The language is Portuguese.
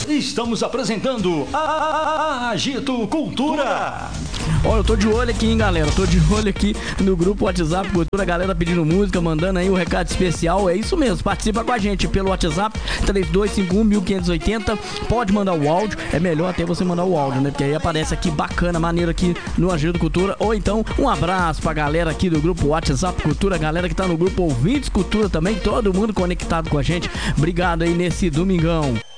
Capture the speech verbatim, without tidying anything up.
Estamos apresentando a Agito Cultura. Olha, eu tô de olho aqui, hein, galera. Eu tô de olho aqui no grupo WhatsApp Cultura. A galera pedindo música, mandando aí um recado especial. É isso mesmo, participa com a gente pelo WhatsApp três dois cinco um, um cinco oito zero. Pode mandar o áudio. É melhor até você mandar o áudio, né? Porque aí aparece aqui bacana, maneiro aqui no Agito Cultura. Ou então, um abraço pra galera aqui do grupo WhatsApp Cultura. Galera que tá no grupo Ouvintes Cultura também. Todo mundo conectado com a gente. Obrigado aí nesse domingão.